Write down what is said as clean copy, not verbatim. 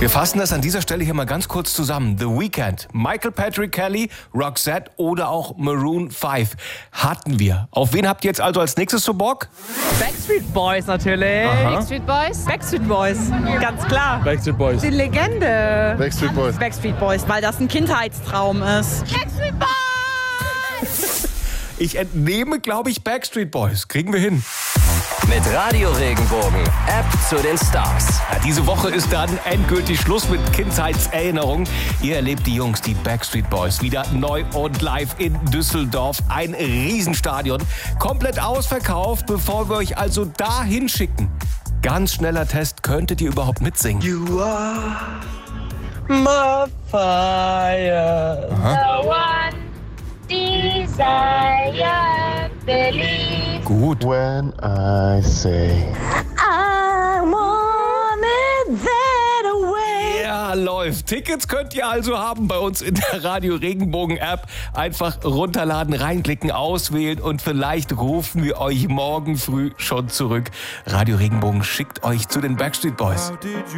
Wir fassen das an dieser Stelle hier mal ganz kurz zusammen. The Weeknd, Michael Patrick Kelly, Roxette oder auch Maroon 5 hatten wir. Auf wen habt ihr jetzt also als nächstes so Bock? Backstreet Boys natürlich. Backstreet Boys? Backstreet Boys, ganz klar. Backstreet Boys. Die Legende. Backstreet Boys. Backstreet Boys, weil das ein Kindheitstraum ist. Backstreet Boys! Ich entnehme, glaube ich, Backstreet Boys. Kriegen wir hin. Mit Radio Regenbogen, App zu den Stars. Ja, diese Woche ist dann endgültig Schluss mit Kindheitserinnerungen. Ihr erlebt die Jungs, die Backstreet Boys, wieder neu und live in Düsseldorf. Ein Riesenstadion, komplett ausverkauft, bevor wir euch also dahin schicken. Ganz schneller Test, könntet ihr überhaupt mitsingen? You are my fire. The one desire, believe. Gut. When I say I want it that way. Ja, läuft. Tickets könnt ihr also haben bei uns in der Radio Regenbogen App. Einfach runterladen, reinklicken, auswählen und vielleicht rufen wir euch morgen früh schon zurück. Radio Regenbogen schickt euch zu den Backstreet Boys.